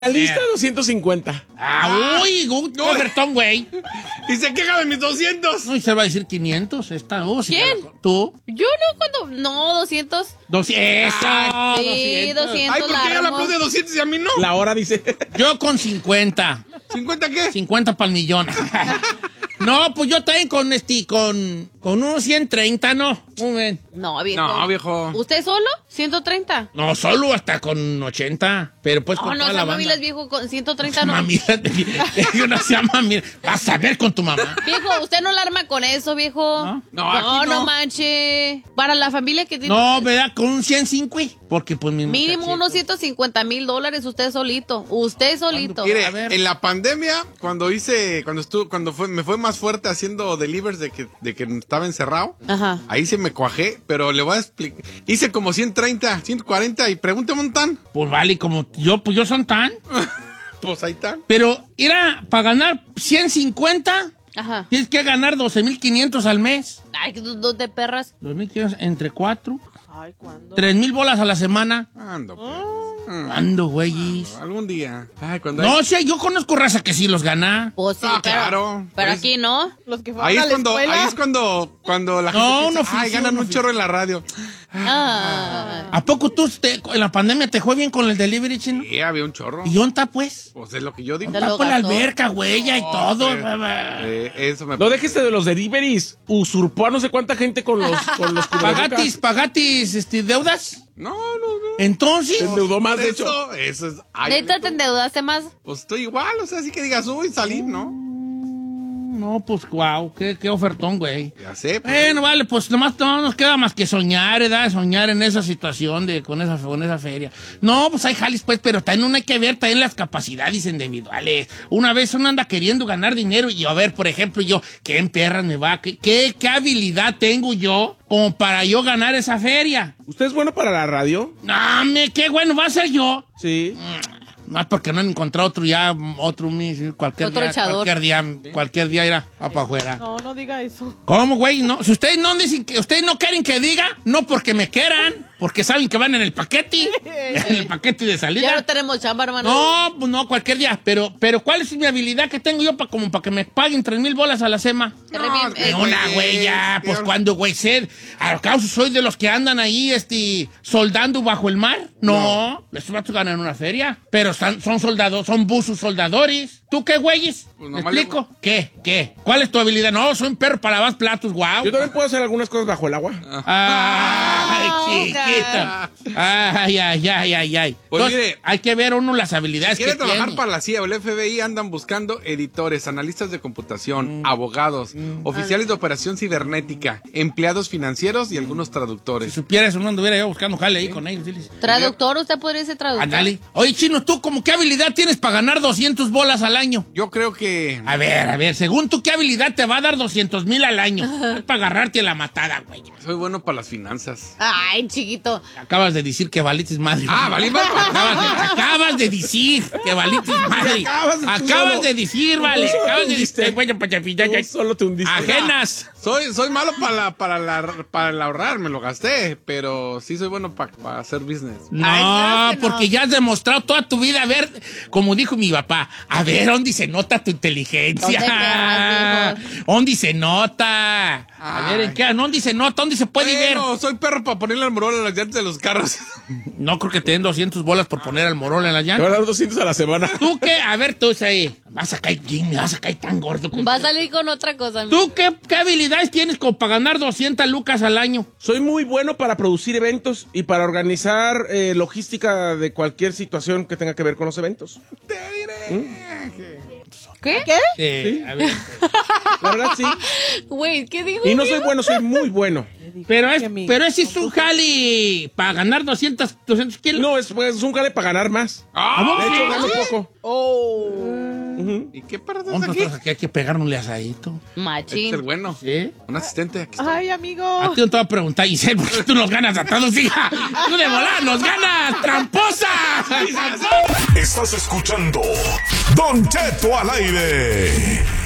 La lista 250. Uy, ofertón, güey. Y se queja de mis 200. No, y se va a decir 500. Esta, ¿Quién? ¿Tú? Yo no, cuando... No, 200. 200. Sí, 200. Ay, ¿por qué ella le aplaude 200 y a mí no? La hora dice. Yo con 50. ¿50 qué? 50 para el millón. No, pues yo también con unos 130, ¿no? Muy bien. No, viejo. No, viejo. ¿Usted solo? 130. No, solo hasta con 80. Pero pues No, con no toda la sean banda. mamilas, viejo, con 130 no. Mamila, no sea mamila. Vas a ver con tu mamá. Viejo, usted no la arma con eso, viejo. ¿No? No, aquí no. Manche. Para la familia que tiene... No, ¿verdad? Con un 105. Porque pues mi Mínimo muchachito. unos $150,000, usted solito. Usted solito. Mire, A ver. en la pandemia, me fue más fuerte haciendo delivers de que estaba encerrado, Ajá. ahí se me cuajé, pero le voy a explicar. Hice como 130, 140 y pregúntame un tan. Pues vale, como yo, pues yo son tan. Pues ahí están. Pero, era para ganar 150, Ajá. tienes que ganar 12,500 al mes. Ay, dos de perras. 2,500 entre 4. Ay, ¿cuándo? 3,000 bolas a la semana. Ando, pues. ¿Cuándo, güeyes? Algún día. Ay, cuando No, sí, yo conozco raza que sí los gana. Pues sí, Ah, pero, claro. pero Pues- aquí no. Los que fueron Ahí a es la escuela. cuando la No, gente piensa, no oficio, ay, ganan no un oficio. chorro en la radio. Ah. ¿A poco tú en la pandemia te fue bien con el delivery, chino? Sí, había un chorro. ¿Y dónde está, pues? Pues es lo que yo digo. Te Está lo por la gastó. alberca, güey, y todo. Eso me No dejes de los deliveries. Usurpó a no sé cuánta gente con los cubrebocas. ¿Pagatis, deudas? No. Entonces, Se endeudó más, de hecho. Eso es. Ay, ¿Neta te endeudaste más? Pues estoy igual, o sea, así que digas, uy, salir, ¿no? no, pues, guau, qué ofertón, güey. Ya sé. Pues, Bueno, vale, pues nomás no nos queda más que soñar, ¿verdad? Soñar en esa situación con esa feria. No, pues hay jales, pues, pero también uno hay que ver también las capacidades individuales. Una vez uno anda queriendo ganar dinero y a ver, por ejemplo, yo, ¿qué en perras me va? ¿Qué habilidad tengo yo como para yo ganar esa feria? ¿Usted es bueno para la radio? No, qué bueno va a ser yo. Sí. Más porque no han encontrado cualquier día irá para afuera. No diga eso. ¿Cómo, güey? No, si ustedes no dicen que ustedes no quieren que diga, no porque me quieran, porque saben que van en el paquete, en el paquete de salida. Ya no tenemos chamba, hermano. No, pues no, cualquier día. Pero ¿cuál es mi habilidad que tengo yo como para que me paguen 3,000 bolas a la semana? Una, güey, ya, pues cuando, güey, ¿acaso soy de los que andan ahí, soldando bajo el mar? No, estos vatos ganan una feria, pero son soldados, son buzos soldadores. ¿Tú qué, güeyes? Pues ¿Me nomás explico? ¿Qué? ¿Cuál es tu habilidad? No, soy un perro para lavar platos, guau. Yo también puedo hacer algunas cosas bajo el agua. Ay, chiquita. Ay. Pues Entonces, mire, hay que ver uno las habilidades si que quiere trabajar tiene. para la CIA o el FBI, andan buscando editores, analistas de computación, abogados, oficiales de operación cibernética, empleados financieros y algunos Si traductores. supieras, uno anduviera yo buscando jale ahí con ellos. Diles. Traductor, usted podría ser traductor. Ándale. Oye, Chino, ¿tú como qué habilidad tienes para ganar 200 bolas al año? Yo creo que... A ver, según tú, ¿qué habilidad te va a dar 200,000 al año? Es para agarrarte a la matada, güey. Soy bueno para las finanzas. Ay, chiquito. Acabas de decir que valites madre. Valí madre. Acabas de decir que valites madre. Acabas de decir, vale. Acabas de decir. Tú solo te hundiste. Ajenas. Soy malo para el ahorrar, me lo gasté, pero sí soy bueno para hacer business. No, Ay, claro que no. porque ya has demostrado toda tu vida, a ver, como dijo mi papá, a ver, ¿dónde se nota tu inteligencia? ¿Dónde perras, ¿Dónde se nota? A ver, ¿en qué? ¿Dónde se nota? ¿Dónde se puede ver? Bueno, soy perro para ponerle al morol a las llantas de los carros. No creo que te den 200 bolas por poner al morol en la Te va a llanta. dar 200 a la semana. ¿Tú qué? A ver, tú ahí. Vas a caer, ¿quién me vas a caer tan gordo? Va a salir con otra cosa. ¿Tú qué habilidades tienes como para ganar 200 lucas al año? Soy muy bueno para producir eventos y para organizar logística de cualquier situación que tenga que ver con los eventos. Te diré. ¿Qué? A ver. La verdad, sí. Güey, ¿qué dijo? Y no soy bueno, soy muy bueno. Pero ese es un jali para ganar 200 kilos. No, es un jale para ganar más. De hecho, gano poco. ¿Y qué perro Vamos aquí? nosotros aquí hay que pegarnos un asadito. Este es el Machín. bueno. ¿Sí? Un asistente. Aquí está. Ay, amigo. A ti no te voy a preguntar, Giselle, ¿por qué tú nos ganas a todos, hija? ¡Tú de volar nos ganas, tramposa! Estás escuchando Don Cheto al aire.